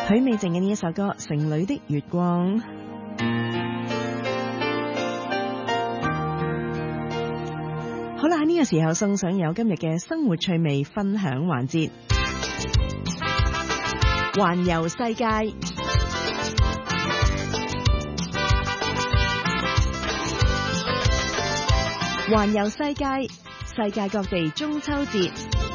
許美靜嘅呢一首歌《城裏的月光》。好啦，喺呢個時候送上有今日嘅生活趣味分享環節，環遊世界。環遊世界，世界各地中秋節。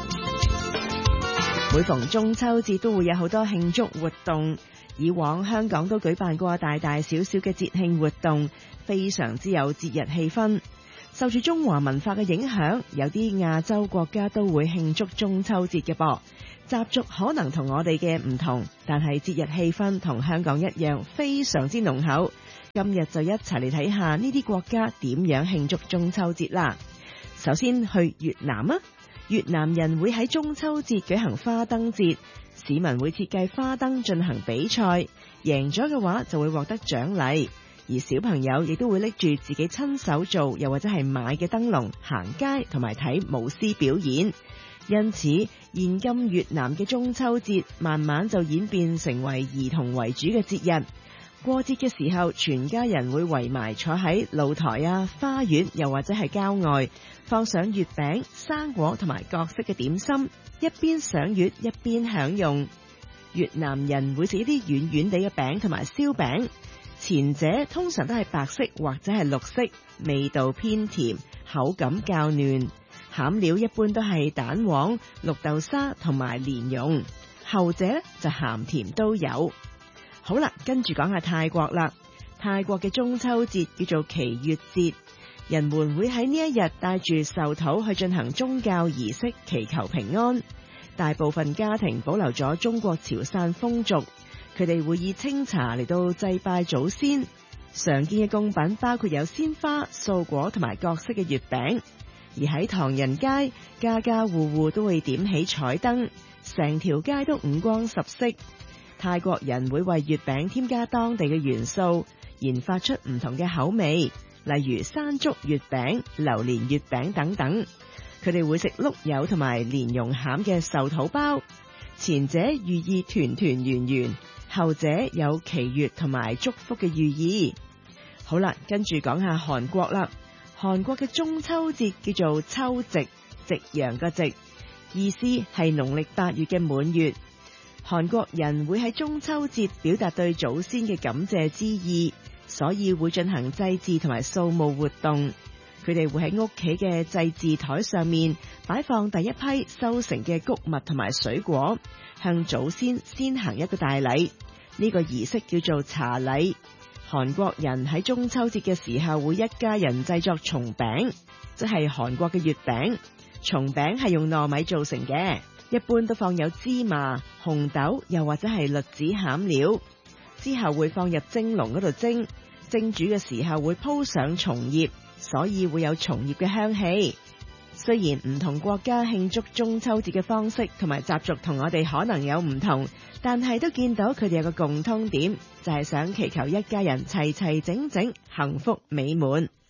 每逢中秋節都會有好多慶祝活動，以往香港都舉辦過大大小小嘅節慶活動，非常之有節日氣氛。受住中華文化嘅影響，有啲亞洲國家都會慶祝中秋節嘅噃。習俗可能同我哋嘅唔同，但係節日氣氛同香港一樣，非常之濃厚。今日就一齊嚟睇下呢啲國家點樣慶祝中秋節啦。首先去越南啊，越南人會喺中秋節舉行花燈節，市民會設計花燈進行比賽，贏咗嘅話就會獲得獎勵，而小朋友亦都會拎住自己親手做又或者係買嘅燈籠行街同埋睇舞獅表演。因此現今越南嘅中秋節慢慢就演變成為兒童為主嘅節日。過節嘅時候，全家人會圍埋坐喺露台啊、花園又或者係郊外，放上月餅、生果同埋各式嘅點心，一邊賞月一邊享用。越南人會食一啲軟軟地嘅餅同埋燒餅，前者通常都係白色或者係綠色，味道偏甜，口感較嫩。餡料一般都係蛋黃、綠豆沙同埋蓮蓉，後者就鹹甜都有。好啦，跟住講下泰國啦。泰國嘅中秋節叫做祈月節，人們會喺呢一日帶住壽桃去進行宗教儀式，祈求平安。大部分家庭保留咗中國潮汕風俗，佢哋會以清茶嚟到祭拜祖先。常見嘅供品包括有鮮花、素果同埋各式嘅月餅。而喺唐人街，家家戶戶都會點起彩燈，成條街都五光十色。泰國人會為月餅添加當地嘅元素，研發出唔同嘅口味，例如山竹月餅、榴蓮月餅等等。佢哋會食碌柚同埋蓮蓉餡嘅壽桃包，前者寓意團團圓圓，後者有祈月同埋祝福嘅寓意。好啦，跟住講下韓國啦。韓國嘅中秋節叫做秋夕，夕陽嘅夕，意思係農曆8月嘅滿月。韓國人會喺中秋節表達對祖先嘅感謝之意，所以會進行祭祀同埋掃墓活動。佢哋會喺屋企嘅祭祀台上面擺放第一批收成嘅穀物同埋水果，向祖先先行一個大禮。呢個儀式叫做茶禮。韓國人喺中秋節嘅時候會一家人製作松餅，即係韓國嘅月餅。松餅係用糯米做成嘅，一般都放有芝麻、紅豆又或者係栗子餡料，之後會放入蒸籠嗰度蒸。蒸煮嘅時候會鋪上松葉，所以會有松葉嘅香氣。雖然唔同國家慶祝中秋節嘅方式同埋習俗同我哋可能有唔同，但係都見到佢哋有個共通點，就係想祈求一家人齊齊整整、幸福美滿。